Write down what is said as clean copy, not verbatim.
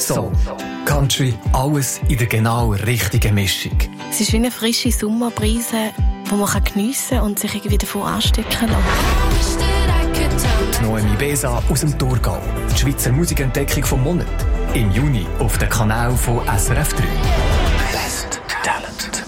Soul, Country, alles in der genau richtigen Mischung. Es ist wie eine frische Sommerbrise, die man geniessen kann und sich irgendwie davon anstecken lässt. Noemi Besa aus dem Thurgau. Die Schweizer Musikentdeckung vom Monat. Im Juni auf dem Kanal von SRF 3. Best Talent.